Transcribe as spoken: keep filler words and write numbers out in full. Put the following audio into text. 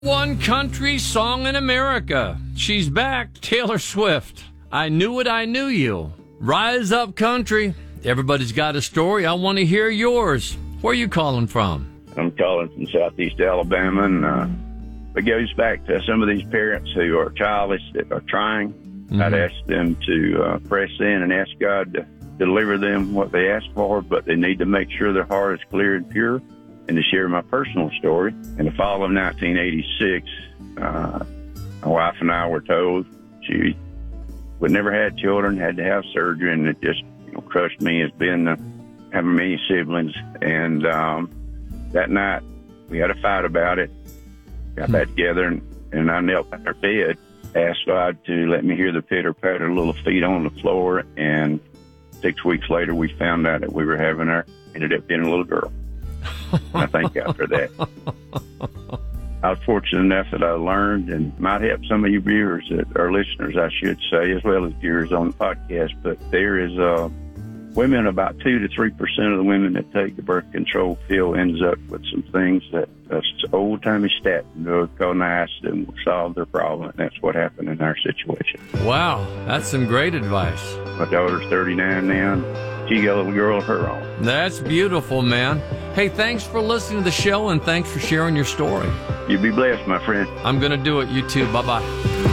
One country song in America. She's back, Taylor Swift. I Knew It, I Knew You. Rise up, country. Everybody's got a story. I want to hear yours. Where are you calling from? I'm calling from southeast Alabama, and uh, it goes back to some of these parents who are childish that are trying. Mm-hmm. I'd ask them to uh, press in and ask God to deliver them what they ask for, but they need to make sure their heart is clear and pure. And to share my personal story, in the fall of nineteen eighty-six, uh, my wife and I were told she would never had children, had to have surgery, and it just you know, crushed me as being uh, having many siblings. And um, that night, we had a fight about it. Got hmm. back together, and, and I knelt by her bed, asked God to let me hear the pitter-patter of little feet on the floor. And six weeks later, we found out that we were having our, ended up being a little girl. I thank God for that. I was fortunate enough that I learned and might help some of you viewers, that, or listeners, I should say, as well as viewers on the podcast. But there is uh, women, about two to three percent of the women that take the birth control pill ends up with some things that uh, old timey statin drug called niacin will solve their problem. And that's what happened in our situation. Wow, that's some great advice. My daughter's thirty-nine now. She got a little girl of her own. That's beautiful, man. Hey, thanks for listening to the show, and thanks for sharing your story. You be blessed, my friend. I'm going to do it. You too. Bye-bye.